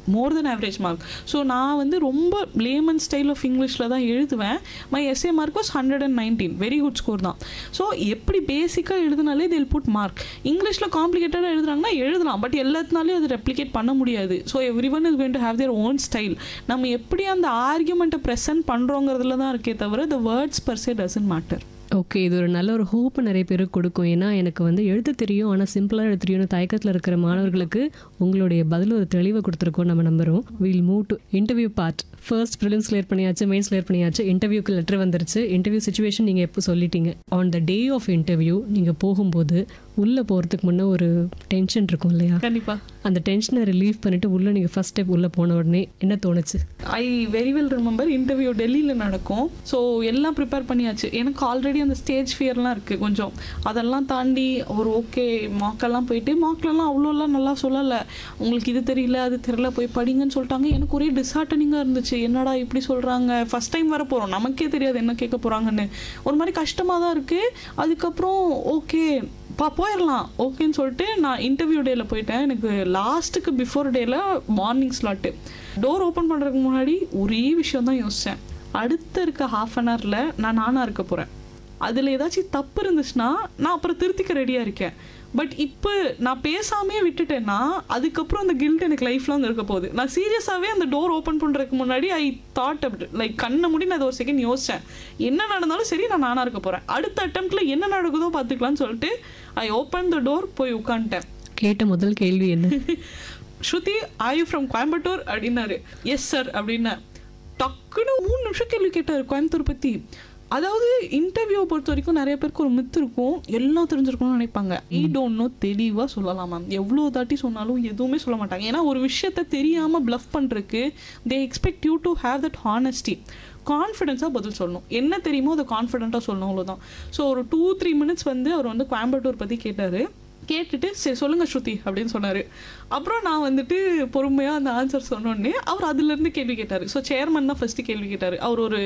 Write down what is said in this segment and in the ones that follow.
மோர் தென் average mark. So நான் வந்து ரொம்ப லேமன் ஸ்டைல் ஆஃப் இங்கிலீஷில் தான் எழுதுவேன். My S A mark was 119, very good score தான். ஸோ எப்படி பேசிக்காக எழுதினாலே they'll put மார்க். இங்கிலீஷில் காம்ப்ளிகேட்டடாக எழுதுறாங்கன்னா எழுதலாம், பட் எல்லாத்தினாலையும் அது ரெப்ளிகேட் பண்ண முடியாது. So every one is going to have their own style. நம்ம எப்படி அந்த ஆர்கியூமெண்ட்டை ப்ரெசென்ட் பண்ணுறோங்கிறதுல தான் இருக்கே தவிர the words per se doesn't matter. Okay, இது ஒரு நல்ல ஒரு ஹோப்பை நிறைய பேருக்கு கொடுக்கும். ஏன்னா எனக்கு வந்து எழுத தெரியும், ஆனால் சிம்பிளாக எழுத தெரியும்னு தயக்கத்தில் இருக்கிற மாணவர்களுக்கு உங்களுடைய பதில் ஒரு தெளிவை கொடுத்துருக்கோம் நம்ம நம்புகிறோம். Wheel move to interview part. First prelims clear பண்ணியாச்சு, மெயின்ஸ் கிளியர் பண்ணியாச்சு, இன்டர்வியூக்கு லெட்டர் வந்துருச்சு. இன்டர்வியூ சுச்சுவேஷன் நீங்கள் எப்போ சொல்லிட்டீங்க. On the day of interview நீங்கள் போகும்போது உள்ளே போகிறதுக்கு முன்னே ஒரு டென்ஷன் இருக்கும் இல்லையா? கண்டிப்பாக. அந்த டென்ஷனை ரிலீவ் பண்ணிவிட்டு உள்ளே நீங்கள் ஃபர்ஸ்ட் ஸ்டெப் உள்ளே போன உடனே என்ன தோணுச்சு? I very well remember, interview டெல்லியில் நடக்கும். ஸோ எல்லாம் ப்ரிப்பேர் பண்ணியாச்சு. எனக்கு ஆல்ரெடி அந்த ஸ்டேஜ் ஃபியர்லாம் இருக்குது கொஞ்சம். அதெல்லாம் தாண்டி ஒரு ஓகே மார்க்கெல்லாம் போயிட்டு, மார்க்லலாம் அவ்வளோலாம் நல்லா சொல்லலை, உங்களுக்கு இது தெரியல அது தெரியல போய் படிங்கன்னு சொல்லிட்டாங்க. எனக்கு ஒரே டிஸ்ஹார்ட்டனிங்காக இருந்துச்சு. என்னடா இப்படி சொல்கிறாங்க, ஃபஸ்ட் டைம் வர போகிறோம், நமக்கே தெரியாது என்ன கேட்க போகிறாங்கன்னு. ஒரு மாதிரி கஷ்டமாக தான் இருக்குது. அதுக்கப்புறம் ஓகே போயிடலாம் ஓகேன்னு சொல்லிட்டு நான் இன்டர்வியூ டேயில் போயிட்டேன். எனக்கு லாஸ்ட்டுக்கு பிஃபோர் டேயில் மார்னிங் ஸ்லாட்டு. டோர் ஓப்பன் பண்ணுறதுக்கு முன்னாடி ஒரே விஷயம் தான் யோசித்தேன். அடுத்த இருக்க ½ அன் ஹவரில் நான் நானாக இருக்க போகிறேன். அதில் ஏதாச்சும் தப்பு இருந்துச்சுன்னா நான் அப்புறம் திருத்திக்க ரெடியாக இருக்கேன். பட் இப்போ நான் பேசாமே விட்டுட்டேன்னா அதுக்கப்புறம் அந்த கில்ட் எனக்கு லைஃப் லாங் இருக்க போகுது. நான் சீரியஸாகவே அந்த டோர் ஓப்பன் பண்ணுறதுக்கு முன்னாடி ஐ தாட் அப்படி லைக் கண்ணை மூடி நான் அதை ஒரு செகண்ட் யோசித்தேன். என்ன நடந்தாலும் சரி நான் நானாக இருக்க போகிறேன். அடுத்த அட்டெம்ப்டில் என்ன நடக்குதோ பார்த்துக்கலான்னு சொல்லிட்டு ஐ ஓப்பன் த டோர், போய் உட்காந்துட்டேன். கேட்ட முதல் கேள்வி என்ன? ஸ்ருதி ஆர் யூ ஃப்ரம் கோயம்புத்தூர் அப்படின்னாரு. எஸ் சார் அப்படின்னா டக்குன்னு 3 நிமிஷம் கேள்வி கேட்டார் கோயம்புத்தூர் பற்றி. அதாவது இன்டர்வியூவை பொறுத்த வரைக்கும் நிறைய பேருக்கு ஒரு மித்து இருக்கும், எல்லாம் தெரிஞ்சிருக்கணும்னு நினைப்பாங்க. டோன்ட் நோ தெளிவாக சொல்லலாம் மேம். எவ்வளோ தாட்டி சொன்னாலும் எதுவுமே சொல்ல மாட்டாங்க. ஏன்னா ஒரு விஷயத்த தெரியாமல் ப்ளஃப் பண்ணுறதுக்கு தே expect you to have that honesty. கான்ஃபிடென்ஸாக பதில் சொல்லணும், என்ன தெரியுமோ அதை கான்ஃபிடென்ட்டாக சொல்லணும், அவ்வளோதான். ஸோ ஒரு 2-3 மினிட்ஸ் வந்து அவர் வந்து கோயம்புத்தூர் பற்றி கேட்டார். கேட்டுட்டு சரி சொல்லுங்கள் ஸ்ருதி அப்படின்னு சொன்னார். அப்புறம் நான் வந்துட்டு பொறுமையாக அந்த ஆன்சர் சொன்னோடனே அவர் அதுலேருந்து கேள்வி கேட்டார். ஸோ சேர்மன் தான் ஃபஸ்ட்டு கேள்வி கேட்டார். அவர் ஒரு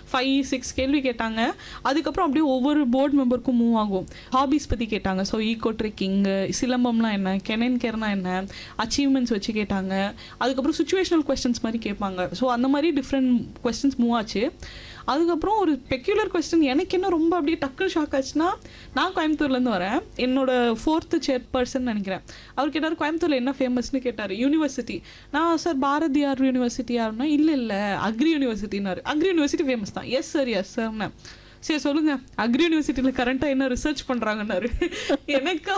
5-6 கேள்வி கேட்டாங்க. அதுக்கப்புறம் அப்படியே ஒவ்வொரு போர்டு மெம்பருக்கும் மூவ் ஆகும். ஹாபீஸ் பற்றி கேட்டாங்க. ஸோ ஈகோ ட்ரெக்கிங்கு, சிலம்பம்லாம் என்ன, கெனன் கேர்னா என்ன, அச்சீவ்மெண்ட்ஸ் வச்சு கேட்டாங்க. அதுக்கப்புறம் சுச்சுவேஷனல் கொஸ்டின்ஸ் மாதிரி கேட்பாங்க. ஸோ அந்த மாதிரி டிஃப்ரெண்ட் கொஸ்டின்ஸ் மூவ் ஆச்சு. அதுக்கப்புறம் ஒரு பெக்யூலர் கொஸ்டின் எனக்கு என்ன ரொம்ப அப்படியே டக்குன்னு ஷாக் ஆச்சுன்னா, நான் கோயம்புத்தூர்லேருந்து வரேன், என்னோட 4th சேர்பர்சன் நினைக்கிறேன். அவர் கேட்டார் கோயம்புத்தூரில் என்ன ஃபேமஸ்னு கேட்டார். யூனிவர்சிட்டி. நான் சார் பாரதியார் யூனிவர்சிட்டி யாருன்னா இல்லை அக்ரி யூனிவர்சிட்டினாரு. அக்ரி யூனிவர்சிட்டி ஃபேமஸ் தான். எஸ் சார்ண்ணே. சரி சொல்லுங்கள், அக்ரி யூனிவர்சிட்டியில் கரண்ட்டாக என்ன ரிசர்ச் பண்ணுறாங்கன்னாரு. எனக்கா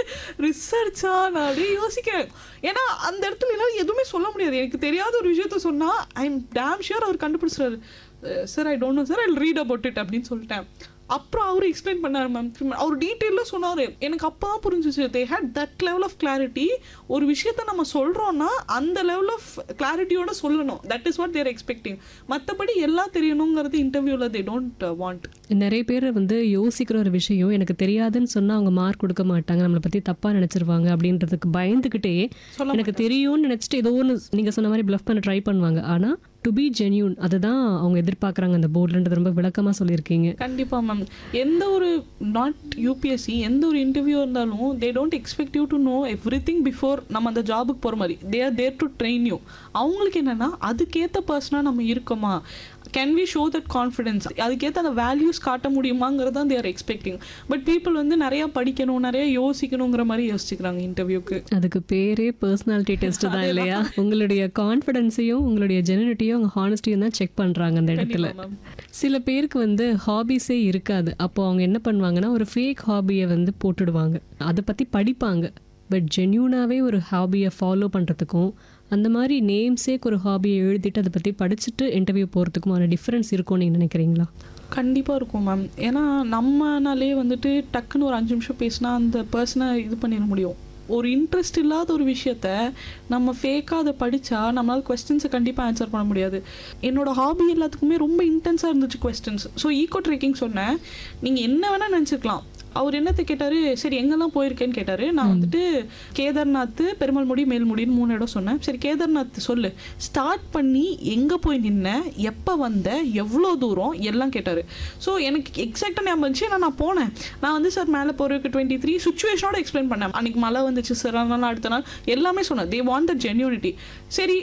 ரிசர்ச்சா? நான் அப்படியே யோசிக்கிறேன். ஏன்னா அந்த இடத்துல எல்லாம் எதுவுமே சொல்ல முடியாது. எனக்கு தெரியாத ஒரு விஷயத்த சொன்னால் I am dam sure our கண்டுபிடிச்சிடாரு. Sir I don't know sir, I will read about it அப்படின்னு சொல்லிட்டேன். அப்புறம் அவர் எக்ஸ்பிளைன் பண்ணார் மேம். அவர் டீட்டெயிலாக சொன்னார். எனக்கு அப்போ தான் புரிஞ்சிச்சு, they had that level of clarity. ஒரு விஷயத்த நம்ம சொல்கிறோன்னா அந்த லெவல் ஆஃப் கிளாரிட்டியோட சொல்லணும். That is what there expecting. மற்றபடி எல்லாம் தெரியணுங்கிறது இன்டர்வியூவில் தே டோன்ட் வாண்ட். நிறைய பேர் வந்து யோசிக்கிற ஒரு விஷயம், எனக்கு தெரியாதுன்னு சொன்னால் அவங்க மார்க் கொடுக்க மாட்டாங்க, நம்மளை பற்றி தப்பாக நினச்சிருவாங்க அப்படின்றதுக்கு பயந்துக்கிட்டே எனக்கு தெரியும்னு நினச்சிட்டு ஏதோ ஒன்று நீங்கள் சொன்ன மாதிரி ப்ளஃப் பண்ண ட்ரை பண்ணுவாங்க. ஆனால் டு பி ஜென்யூன் அதுதான் அவங்க எதிர்பார்க்குறாங்க அந்த போர்டில்ன்றது ரொம்ப விளக்கமாக சொல்லியிருக்கீங்க. கண்டிப்பாக மேம். எந்த ஒரு நாட் யூபிஎஸ்சி எந்த ஒரு இன்டர்வியூ இருந்தாலும் they don't expect you to know every thing before நம்ம அந்த ஜாபுக்கு போகிற மாதிரி. They are there to train you. அவங்களுக்கு என்னென்னா அதுக்கேற்ற பர்சனாக நம்ம இருக்கோமா, can we show that confidence, அதுக்கேற்ற அந்த வேல்யூஸ் காட்ட முடியுமாங்கிறது தான் they are expecting. But people வந்து நிறையா படிக்கணும், நிறையா யோசிக்கணுங்கிற மாதிரி யோசிச்சுக்கிறாங்க இன்டர்வியூக்கு. அதுக்கு பேரே பர்சனாலிட்டி டெஸ்ட் தான் இல்லையா? உங்களுடைய கான்ஃபிடென்ஸையும் உங்களுடைய ஜெனுனிட்டியும் அவங்க ஹானஸ்டியும் தான் செக் பண்ணுறாங்க அந்த இடத்துல. சில பேருக்கு வந்து ஹாபிஸே இருக்காது. அப்போ அவங்க என்ன பண்ணுவாங்கன்னா ஒரு ஃபேக் ஹாபியை வந்து போட்டுடுவாங்க. அதை பற்றி படிப்பாங்க. பட் ஜென்யூனாகவே ஒரு ஹாபியை ஃபாலோ பண்ணுறதுக்கும் அந்த மாதிரி நேம்ஸேக்கு ஒரு ஹாபியை எழுதிட்டு அதை பற்றி படிச்சுட்டு இன்டர்வியூ போகிறதுக்குமான டிஃப்ரென்ஸ் இருக்கும்னு நீங்கள் நினைக்கிறீங்களா? கண்டிப்பாக இருக்கும் மேம். ஏன்னா நம்மனாலே வந்துட்டு டக்குன்னு ஒரு 5 நிமிஷம் பேசினா அந்த பர்சனை இது பண்ணிட முடியும். ஒரு இன்ட்ரெஸ்ட் இல்லாத ஒரு விஷயத்த நம்ம ஃபேக்காக அதை படித்தா நம்மளால் கொஸ்டின்ஸை கண்டிப்பாக ஆன்சர் பண்ண முடியாது. என்னோடய ஹாபி எல்லாத்துக்குமே ரொம்ப இன்டென்ஸாக இருந்துச்சு கொஸ்டின்ஸ். ஸோ ஈகோ ட்ரெக்கிங் சொன்னேன். நீங்கள் என்ன வேணால் நினச்சிக்கலாம். அவர் என்னத்தை கேட்டார், சரி எங்கெல்லாம் போயிருக்கேன்னு கேட்டார். நான் வந்துட்டு கேதார்நாத், பெருமாள்முடி, மேல்முடின்னு 3 இடம் சொன்னேன். சரி கேதார்நாத் சொல்லு, ஸ்டார்ட் பண்ணி எங்கே போய் நின்ன, எப்போ வந்த, எவ்வளோ தூரம் எல்லாம் கேட்டார். ஸோ எனக்கு எக்ஸாக்டாக ஞாபகம் இருந்துச்சு. நான் போனேன். நான் வந்து சார் மேலே போகிறதுக்கு 23 சுச்சுவேஷனோட எக்ஸ்பிளைன் பண்ணேன். அன்றைக்கி மழை வந்துச்சு சார், அதனால அடுத்த நாள் எல்லாமே சொன்னேன். They want the genuinity. சரி